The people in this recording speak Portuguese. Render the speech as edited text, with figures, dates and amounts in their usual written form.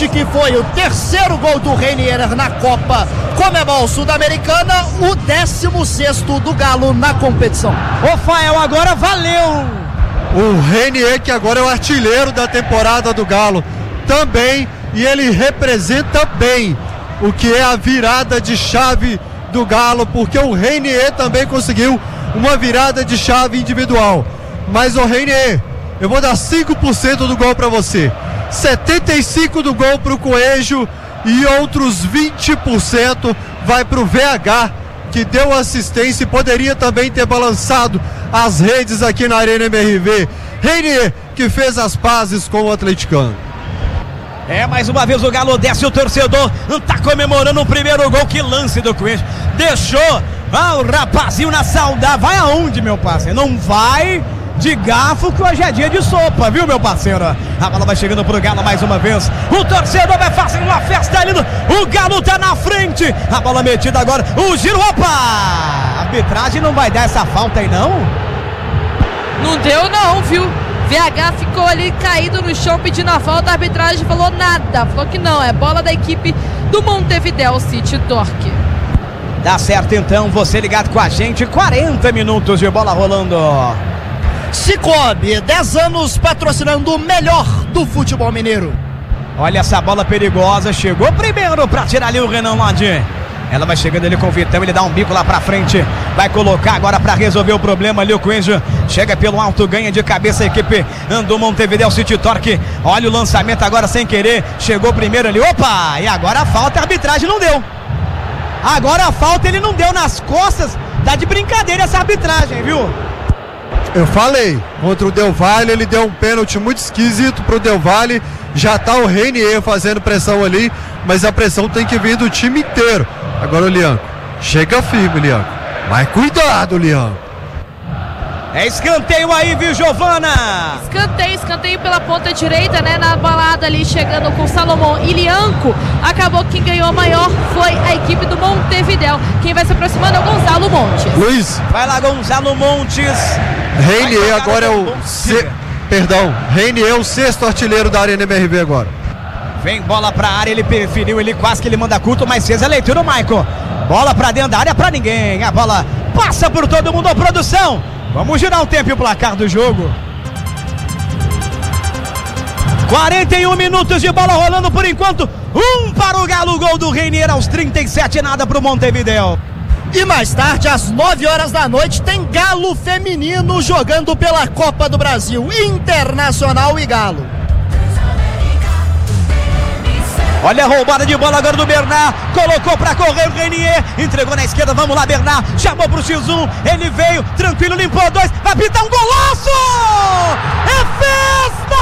este que foi o terceiro gol do Reinier na Copa Comebol Sul-Americana, o 16º do Galo na competição. Rafael, agora valeu! O Reinier, que agora é o artilheiro da temporada do Galo também, e ele representa bem o que é a virada de chave do Galo, porque o Reinier também conseguiu uma virada de chave individual. Mas o Reinier, eu vou dar 5% do gol para você, 75% do gol para o Coelho e outros 20% vai para o VH, que deu assistência e poderia também ter balançado as redes aqui na Arena MRV. Reinier, que fez as pazes com o atleticano. Mais uma vez o Galo desce, o torcedor tá comemorando o primeiro gol. Que lance do Coelho, deixou o rapazinho na saudade. Vai aonde, meu parceiro? Não vai de garfo, que hoje é dia de sopa, viu, meu parceiro? A bola vai chegando pro Galo mais uma vez, o torcedor vai fazendo uma festa linda, o Galo tá na frente, a bola metida agora, o giro, opa! A arbitragem não vai dar essa falta aí, não? Não deu não, viu? VH ficou ali caído no chão pedindo a falta, a arbitragem falou nada, falou que não, é bola da equipe do Montevideo City Torque. Dá certo então, você ligado com a gente, 40 minutos de bola rolando. Cicobi, 10 anos patrocinando o melhor do futebol mineiro. Olha essa bola perigosa, chegou primeiro pra tirar ali o Renan Lodi. Ela vai chegando ali com o Vitão, ele dá um bico lá pra frente, vai colocar agora pra resolver o problema ali o Coelho, chega pelo alto, ganha de cabeça a equipe do Montevideo City Torque. Olha o lançamento agora sem querer, chegou primeiro ali, opa, e agora a falta, a arbitragem não deu. Agora a falta ele não deu nas costas, tá de brincadeira essa arbitragem, viu? Eu falei, contra o Del Valle ele deu um pênalti muito esquisito pro Del Valle, já tá o Reinier fazendo pressão ali, mas a pressão tem que vir do time inteiro. Agora o Lianco, chega firme, Lianco, mas cuidado, Lianco. É escanteio aí, viu, Giovana? Escanteio pela ponta direita, né? Na balada ali, chegando com Salomão e Lianco. Acabou que quem ganhou maior foi a equipe do Montevideo. Quem vai se aproximando é o Gonzalo Montes. Luiz. Vai lá, Gonzalo Montes. Reinier agora é o... Reinier é o 6º artilheiro da Arena MRV agora. Vem bola pra área, ele preferiu, ele quase que ele manda curto, mas fez a leitura o Maicon. Bola pra dentro da área pra ninguém. A bola passa por todo mundo, a produção. Vamos girar o tempo e o placar do jogo. 41 minutos de bola rolando por enquanto. 1 para o Galo, gol do Reinier aos 37, nada para o Montevideo. E mais tarde, às 9 horas da noite, tem Galo feminino jogando pela Copa do Brasil, Internacional e Galo. Olha a roubada de bola agora do Bernard, colocou pra correr o Reinier, entregou na esquerda, vamos lá Bernard, chamou pro X1, ele veio, tranquilo, limpou 2, vai pintar um